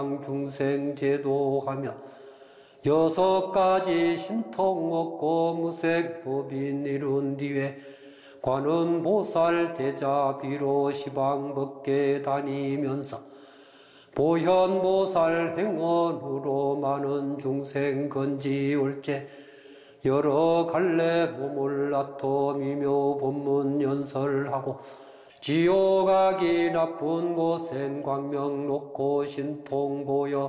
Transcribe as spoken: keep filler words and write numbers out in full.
중생 제도하며 여섯 가지 신통 얻고 무색법인 이룬 뒤에 관은 보살 대자비로 시방 벗게 다니면서 보현 보살 행원으로 많은 중생 건지올제 여러 갈래 몸을 나토 미묘 본문 연설하고 지옥 악이 나쁜 곳엔 광명 놓고 신통 보여